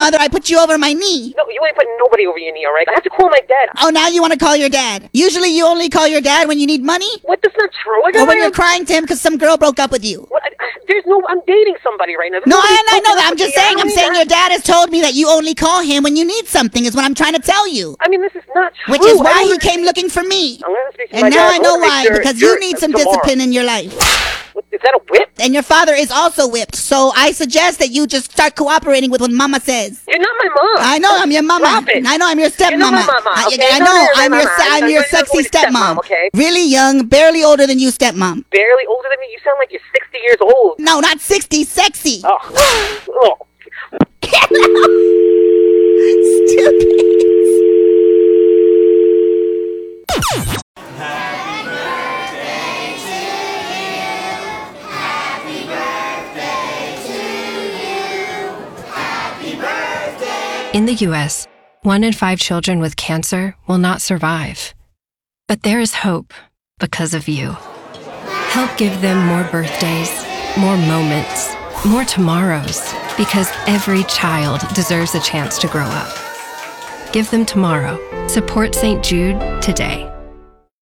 mother, I put you over my knee. No, you ain't putting nobody over your knee, all right? I have to call my dad. Oh, now you want to call your dad. Usually you only call your dad when you need money? What? That's not true. Or when you're crying to him because some girl broke up with you. What? I'm dating somebody right now. No, I know that. I'm just saying. I'm saying your dad has told me that you only call him when you need something is what I'm trying to tell you. I mean, this is not true. Which is why he came looking for me. I'm gonna speak to And my now dad. I know why, because you need some discipline in your life. What, is that a whip? And your father is also whipped, so I suggest that you just start cooperating with what Mama says. You're not my mom. I know I'm your mama. I know I'm your stepmama. You're not my mama, okay? I know I'm your sexy stepmom. Okay? Really young, barely older than you, stepmom. Barely older than me? You sound like you're 60 years old. No, not 60, sexy. Oh. Stupid. In the U.S., 1 in 5 children with cancer will not survive. But there is hope because of you. Help give them more birthdays, more moments, more tomorrows, because every child deserves a chance to grow up. Give them tomorrow. Support St. Jude today.